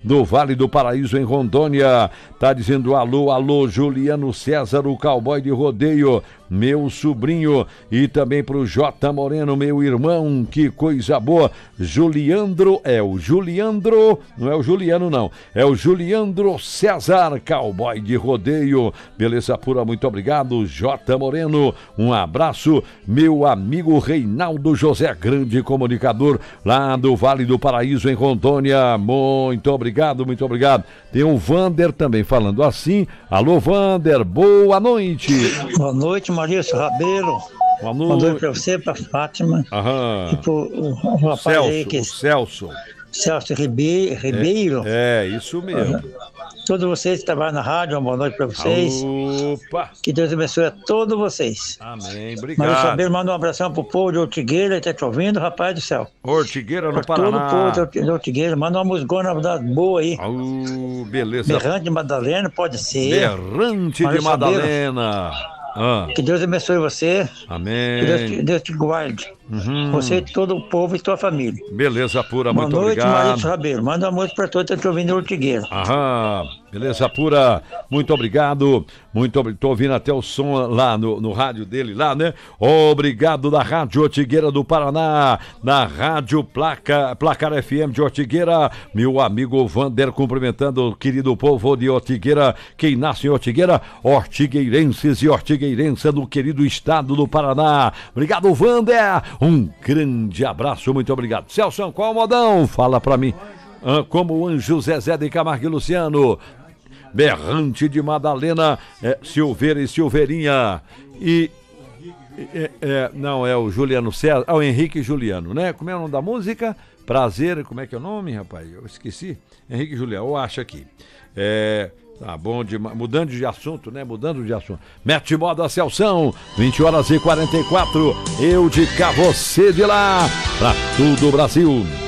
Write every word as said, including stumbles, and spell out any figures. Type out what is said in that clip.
do Vale do Paraíso, em Rondônia. Tá dizendo alô, alô, Juliano César, o cowboy de rodeio, meu sobrinho, e também pro J. Moreno, meu irmão, que coisa boa. Juliandro, é o Juliandro, não é o Juliano não, é o Juliandro César, cowboy de rodeio, beleza pura, muito obrigado, J. Moreno, um abraço, meu amigo Reinaldo José, grande comunicador lá do Vale do Paraíso, em Rondônia, muito obrigado, muito obrigado. Tem o Vander também falando assim, alô Vander, boa noite. Boa noite, Maurício Rabelo. Boa noite. Boa noite pra você, pra Fátima. Aham. E pro o, o rapaz Celso, aí que... o Celso. Celso Ribe... Ribeiro. É, é, isso mesmo. Uhum. Todos vocês que trabalham na rádio, uma boa noite pra vocês. Opa! Que Deus abençoe a todos vocês. Amém, obrigado. Maurício Rabelo, manda um abração pro povo de Ortigueira, ele tá te ouvindo, rapaz do céu. Ortigueira, no Pra Paraná. todo o povo de Ortigueira, manda uma musgona boa aí. Oh, beleza. Berrante de Madalena, pode ser. Berrante de Maurício Madalena. Ah. Que Deus abençoe você. Amém. Que Deus te, Deus te guarde. Uhum. Você e todo o povo e sua família. Beleza pura, Boa muito noite, obrigado. Maurício Rabelo. Manda uma música pra todos que estão te ouvindo em Ortigueira. Aham, beleza pura, muito obrigado, muito obrigado, tô ouvindo até o som lá no, no rádio dele lá, né? Obrigado da Rádio Ortigueira do Paraná, na Rádio Placa, Placar F M de Ortigueira, meu amigo Vander cumprimentando o querido povo de Ortigueira, quem nasce em Ortigueira, ortigueirenses e ortigueirenses do querido estado do Paraná. Obrigado, Vander, um grande abraço, muito obrigado. Celso, qual modão? Fala pra mim. Ah, como o Anjo Zezé de Camargo e Luciano, Berrante de Madalena, é, Silveira e Silveirinha, e é, é, não, é o Juliano César, ah, o Henrique Juliano, né? Como é o nome da música? Prazer, como é que é o nome, rapaz? Eu esqueci. Henrique Juliano, eu acho aqui. É... Tá bom, de, mudando de assunto, né? Mudando de assunto. Mete moda Celção, vinte horas e quarenta e quatro. Eu de cá, você de lá, pra todo o Brasil.